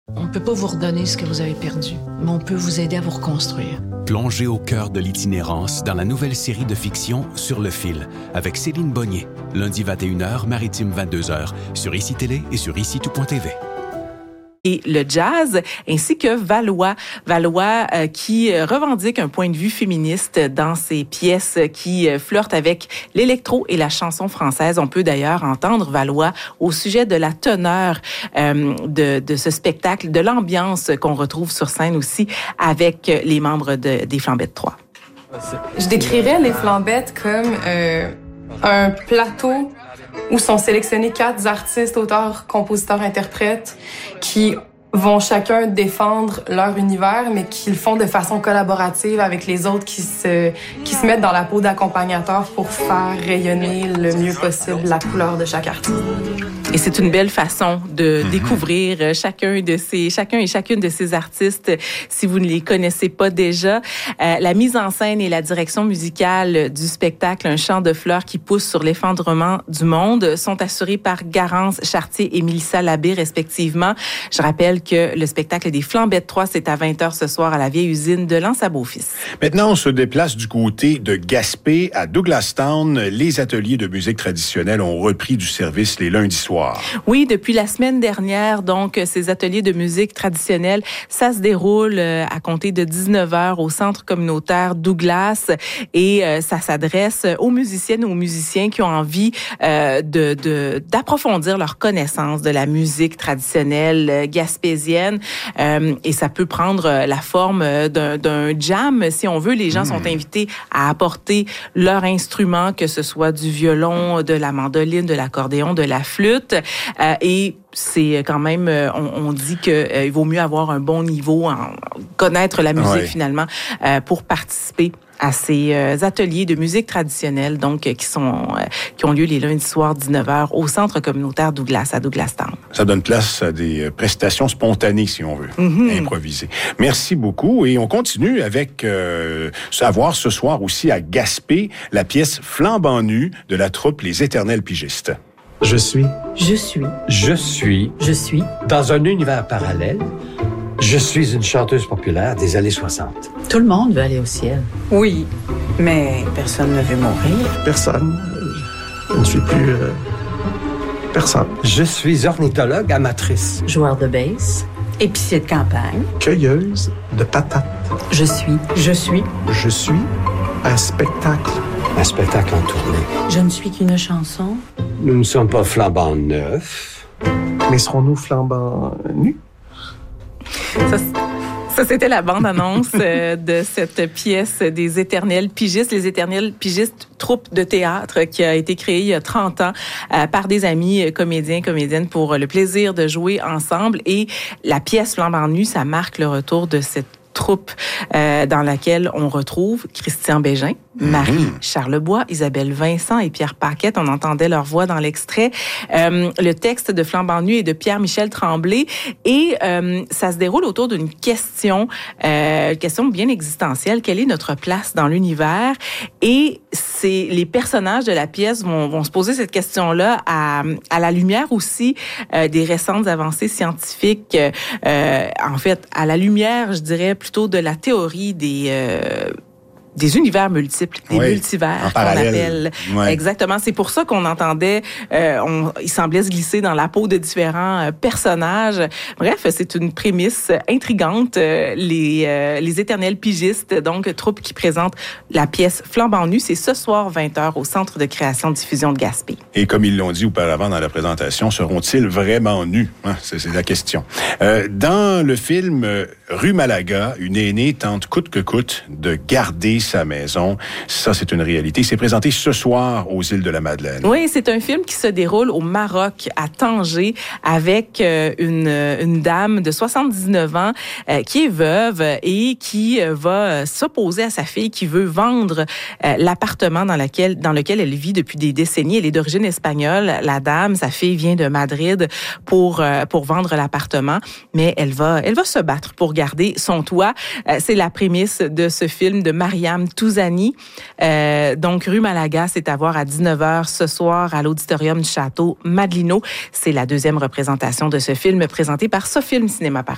On ne peut pas vous redonner ce que vous avez perdu, mais on peut vous aider à vous reconstruire. Plongez au cœur de l'itinérance dans la nouvelle série de fiction Sur le fil, avec Céline Bonnier, lundi 21h, maritime 22h, sur ICI Télé et sur ICI-tout.tv. Et le jazz, ainsi que Valois. Valois qui revendique un point de vue féministe dans ses pièces qui flirtent avec l'électro et la chanson française. On peut d'ailleurs entendre Valois au sujet de la teneur de ce spectacle, de l'ambiance qu'on retrouve sur scène aussi avec les membres des Flambettes 3. Je décrirais les Flambettes comme un plateau où sont sélectionnés 4 artistes, auteurs, compositeurs, interprètes qui vont chacun défendre leur univers, mais qui le font de façon collaborative avec les autres qui se mettent dans la peau d'accompagnateurs pour faire rayonner le mieux possible la couleur de chaque artiste. Et c'est une belle façon de découvrir chacun et chacune de ces artistes si vous ne les connaissez pas déjà. La mise en scène et la direction musicale du spectacle Un chant de fleurs qui pousse sur l'effondrement du monde sont assurées par Garance Chartier et Mélissa Labbé respectivement. Je rappelle que le spectacle des Flambettes 3, c'est à 20h ce soir à la vieille usine de Lens-à-Beaufils. Maintenant, on se déplace du côté de Gaspé à Douglastown. Les ateliers de musique traditionnelle ont repris du service les lundis soirs. Oui, depuis la semaine dernière, donc, ces ateliers de musique traditionnelle, ça se déroule à compter de 19h au centre communautaire Douglas et ça s'adresse aux musiciennes et aux musiciens qui ont envie d'approfondir leur connaissance de la musique traditionnelle gaspésienne. Et ça peut prendre la forme d'un jam. Si on veut, les gens sont invités à apporter leur instrument, que ce soit du violon, de la mandoline, de l'accordéon, de la flûte. Et c'est quand même, on dit que il vaut mieux avoir un bon niveau, connaître la musique finalement, pour participer à ces ateliers de musique traditionnelle, donc qui ont lieu les lundis soirs 19h au centre communautaire Douglas à Douglastown. Ça donne place à des prestations spontanées, si on veut, improviser. Merci beaucoup. Et on continue avec à voir ce soir aussi à Gaspé la pièce Flambant nu de la troupe Les Éternels Pigistes. Je suis dans un univers parallèle. Je suis une chanteuse populaire des années 60. Tout le monde veut aller au ciel. Oui, mais personne ne veut mourir. Personne. Je ne suis plus personne. Je suis ornithologue amatrice. Joueur de bass. Épicier de campagne. Cueilleuse de patates. Je suis un spectacle. Un spectacle en tournée. Je ne suis qu'une chanson. Nous ne sommes pas flambant neufs. Mais serons-nous flambant nus? Ça, c'était la bande-annonce de cette pièce des Éternels Pigistes. Les Éternels Pigistes, troupe de théâtre qui a été créée il y a 30 ans par des amis comédiens, comédiennes pour le plaisir de jouer ensemble. Et la pièce Flambant nu, ça marque le retour de cette troupe dans laquelle on retrouve Christian Bégin, Marie Charlebois, Isabelle Vincent et Pierre Paquette. On entendait leur voix dans l'extrait. Le texte de Flambant nu est de Pierre-Michel Tremblay et ça se déroule autour d'une question bien existentielle. Quelle est notre place dans l'univers? Et les personnages de la pièce vont se poser cette question-là à la lumière aussi des récentes avancées scientifiques. En fait, à la lumière, je dirais, plutôt de la théorie des univers multiples, des multivers qu'on appelle. Exactement. C'est pour ça qu'on entendait, il semblait se glisser dans la peau de différents personnages. Bref, c'est une prémisse intrigante. Les Éternels Pigistes, donc troupe qui présente la pièce Flambant nu, c'est ce soir 20h au Centre de création diffusion de Gaspé. Et comme ils l'ont dit auparavant dans la présentation, seront-ils vraiment nus? C'est la question. Dans le film Rue Malaga, une aînée tente coûte que coûte de garder sa maison. Ça, c'est une réalité. C'est présenté ce soir aux îles de la Madeleine. Oui, c'est un film qui se déroule au Maroc, à Tanger, avec une dame de 79 ans qui est veuve et qui va s'opposer à sa fille qui veut vendre l'appartement dans lequel elle vit depuis des décennies. Elle est d'origine espagnole. La dame, sa fille vient de Madrid pour vendre l'appartement, mais elle va se battre pour garder son toit. C'est la prémisse de ce film de Mariam Touzani. Donc, Rue Malaga, c'est à voir à 19h ce soir à l'Auditorium du Château Madelino. C'est la deuxième représentation de ce film présenté par Sofilm Cinéma Paris.